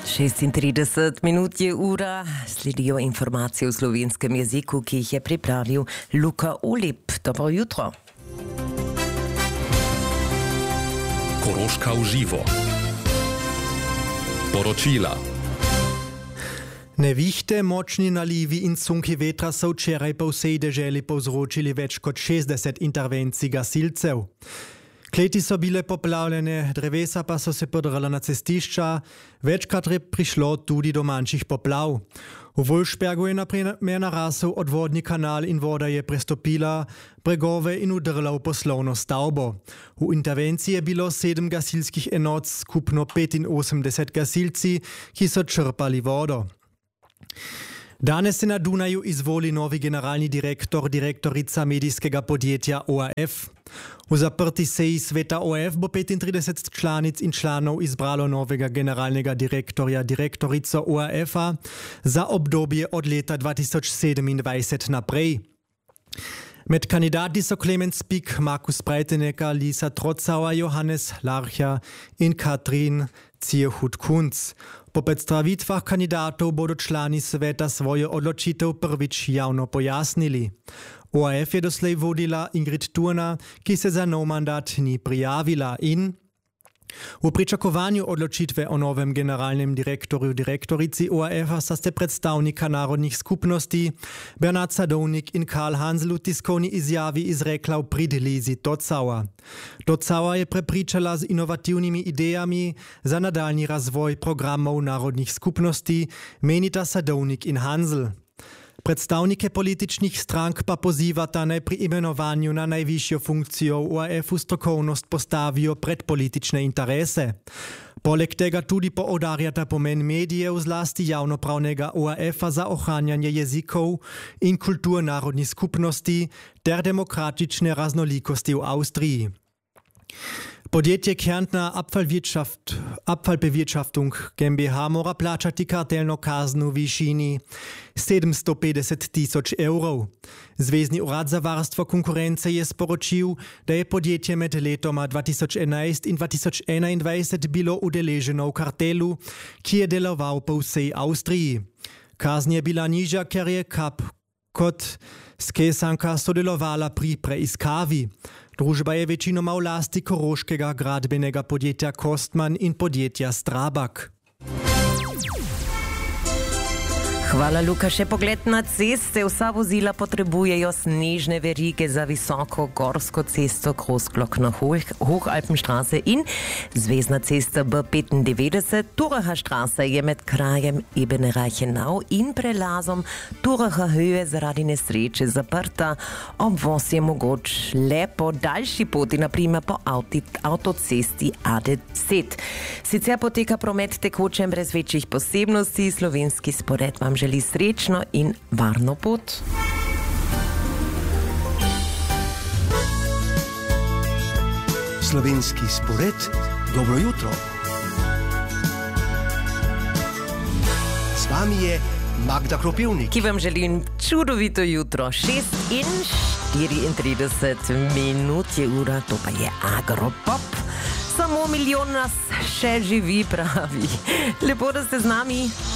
36 minut je ura, sledijo informacije v slovenskem jeziku, ki jih je pripravil Luka Olip. Dobro jutro. Koroška v živo. Poročila. Nevihte, močni nalivi in sunki vetra so včeraj po vsej deželi povzročili več kot 60 intervencij gasilcev. Kleti so bile poplavljene, drevesa pa so se podrala na cestišča, večkrat je prišlo tudi do manjših poplav. V Wolfsbergu je naprimer narasel odvodni kanal in voda je prestopila bregove in udrla v poslovno stavbo. V intervenciji je bilo 7 gasilskih enot, skupno 85 gasilci, ki so črpali vodo. Danes se na Dunaju izvoli novi generalni direktor, direktorica medijskega podjetja ORF. V zaprti seji sveta ORF bo 35 članic in članov izbralo novega generalnega direktorja, direktorico ORF-a za obdobje od leta 2027 naprej. Med kandidati so Clemens Pik, Markus Breitenegger, Lisa Trotzauer, Johannes Larcher in Katrin Zierhut-Kunz. Po predstavitvah kandidatov bodo člani sveta svojo odločitev prvič javno pojasnili. ORF je doslej vodila Ingrid Turner, ki se za nov mandat ni prijavila in v pričakovanju odločitve o novem generalnem direktorju, direktorici ORF-a sta se predstavnika narodnih skupnosti Bernard Sadovnik in Karl Hansl v tiskovni izjavi izrekla v prid Lisi Trotzauer. Trotzauer je prepričala z inovativnimi idejami za nadaljnji razvoj programov narodnih skupnosti, menita Sadovnik in Hansl. Predstavnike političnih strank pa pozivata naj pri imenovanju na najvišjo funkcijo v ORF-u strokovnost postavijo pred politične interese. Poleg tega tudi poudarjata pomen medijev, zlasti javnopravnega ORF-a za ohranjanje jezikov in kultur narodnih skupnosti ter demokratične raznolikosti v Avstriji. Podjetje Kärntner Abfallbewirtschaftung GmbH mora plačati kartelno kazn v višini 750 000 evrov. Zvezni urad za varstvo konkurence je sporočil, da je podjetje med letoma 2011 in 2021 bilo udeleženo v kartelu, ki je deloval po vsej Avstriji. Kazen je bila nižja, ker je kot Skesanka sodelovala pri preiskavi. Družba je večinoma v lasti koroškega gradbenega podjetja Kostman in podjetja Strabag. Hvala, Luka. Še pogled na ceste. Vsa vozila potrebujejo snežne verige za visoko gorsko cesto Großglockner-Hochalpenstraße in zvezna cesta B95. Turacher Straße je med krajem Ebene Reichenau in prelazom Turacher Höhe zaradi nesreče zaprta. Obvoz je mogoč le po daljši poti, naprimer po avtocesti A10. Sicer poteka promet tekočem brez večjih posebnosti. Slovenski spored vam želi srečno in varno pot. Slovenski spored, dobro jutro. Z vami je Magda Kropivnik, ki vam želim čudovito jutro. 6:34 minut je ura, to pa je Agropop. Samo milijon nas še živi, pravi. Lepo, da ste z nami.